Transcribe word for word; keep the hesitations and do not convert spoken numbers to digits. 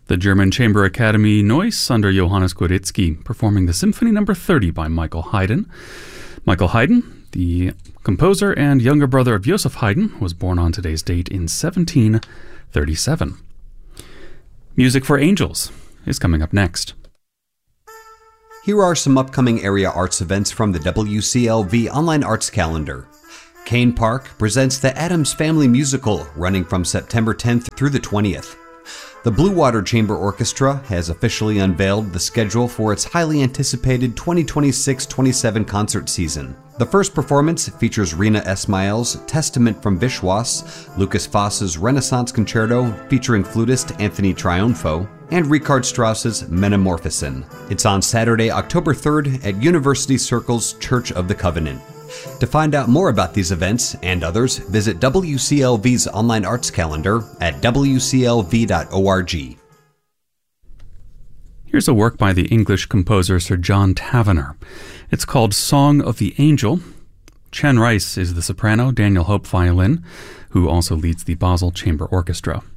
The German Chamber Academy Neuss under Johannes Goretzky, performing the Symphony Number thirty by Michael Haydn. Michael Haydn, the composer and younger brother of Joseph Haydn, was born on today's date in seventeen thirty-seven. Music for Angels is coming up next. Here are some upcoming area arts events from the W C L V Online Arts Calendar. Kane Park presents the Addams Family Musical, running from September tenth through the twentieth. The Blue Water Chamber Orchestra has officially unveiled the schedule for its highly anticipated twenty twenty-six twenty-seven concert season. The first performance features Rina Esmail's Testament from Vishwas, Lucas Foss's Renaissance Concerto featuring flutist Anthony Triunfo, and Richard Strauss's Metamorphosen. It's on Saturday, October third at University Circle's Church of the Covenant. To find out more about these events and others, visit W C L V's online arts calendar at w c l v dot org. Here's a work by the English composer Sir John Tavener. It's called Song of the Angel. Chen Rice is the soprano, Daniel Hope violin, who also leads the Basel Chamber Orchestra.